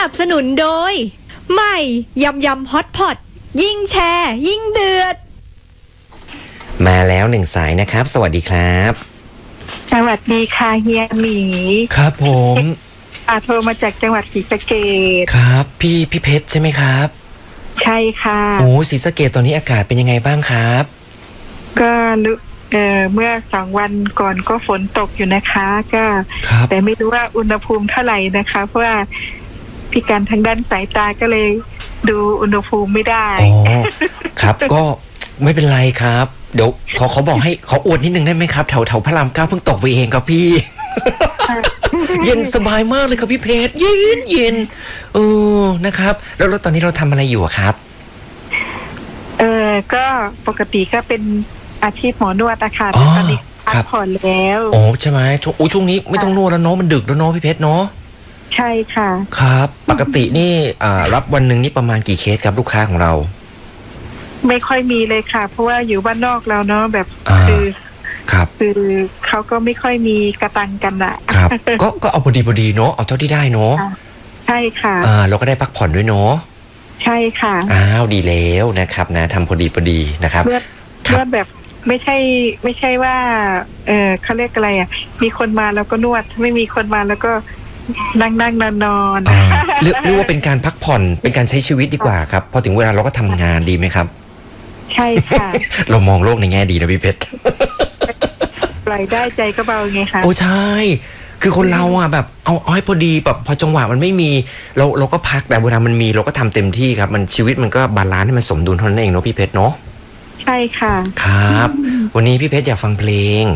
นับสนุนโดยใหม่ยำยำฮอตพอตยิ่งแชร์ยิ่งเดือดมาแล้ว1สายนะครับสวัสดีครับสวัสดีค่ะเฮียหมีครับผมโทรมาจากจังหวัดศรีสะเกษครับพี่เพชรใช่ไหมครับใช่ค่ะโอ้ศรีสะเกษตอนนี้อากาศเป็นยังไงบ้างครับก็เมื่อ2 วันก่อนก็ฝนตกอยู่นะคะก็แต่ไม่รู้ว่าอุณหภูมิเท่าไหร่นะคะเพราะว่าพิการทางด้านสายตาก็เลยดูอุณหภูมิไม่ได้อ๋อครับก็ไม่เป็นไรครับเดี๋ยวเขาบอกให้ขออวดนิดนึงได้ไหมครับแถวพระราม9เพิ่งตกไปเองครับพี่เย็นสบายมากเลยครับพี่เพชรเย็นนะครับแล้วตอนนี้เราทำอะไรอยู่ครับก็ปกติก็เป็นอาชีพหมอนวดนะคะตอนนี้พักผ่อนแล้วโอ้ใช่ไหมช่วงนี้ไม่ต้องนวดแล้วเนาะมันดึกแล้วเนาะพี่เพชรเนาะใช่ค่ะครับปกตินี่รับวันหนึ่งนี่ประมาณกี่เคสครับลูกค้าของเราไม่ค่อยมีเลยค่ะเพราะว่าอยู่บ้านนอกแล้วเนาะแบบคือเขาก็ไม่ค่อยมีกระตังกันอะครับก็เอาพอดีเนาะเอาเท่าที่ได้เนาะใช่ค่ะเราก็ได้พักผ่อนด้วยเนาะใช่ค่ะดีแล้วนะครับนะทำพอดีนะครับเมื่อแบบไม่ใช่ว่าเขาเรียกอะไรอ่ะมีคนมาแล้วก็นวดไม่มีคนมาแล้วก็นั่งนอนเรียกว่าเป็นการพักผ่อนเป็นการใช้ชีวิตดีกว่าครับพอถึงเวลาเราก็ทำงานดีไหมครับใช่ค่ะเรามองโลกในแง่ดีนะพี่เพชรปล่อยได้ใจก็เบาไงคะโอ้ใช่คือคนเราอ่ะแบบเอาให้พอดีแบบพอจังหวะมันไม่มีเราก็พักแต่เวลามันมีเราก็ทำเต็มที่ครับมันชีวิตมันก็บาลานซ์ให้มันสมดุลเท่านั้นเองเนาะพี่เพชรเนาะใช่ค่ะครับวันนี้พี่เพชรอยากฟังเพลง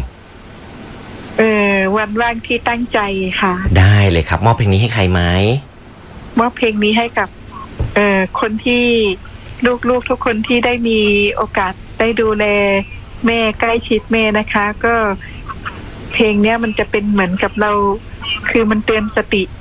วันว่างที่ตั้งใจค่ะได้เลยครับมอบเพลงนี้ให้ใครไหมมอบเพลงนี้ให้กับคนที่ลูกทุกคนที่ได้มีโอกาสได้ดูแลแม่ใกล้ชิดแม่นะคะก็เพลงเนี้ยมันจะเป็นเหมือนกับเราคือมันเตือนสติ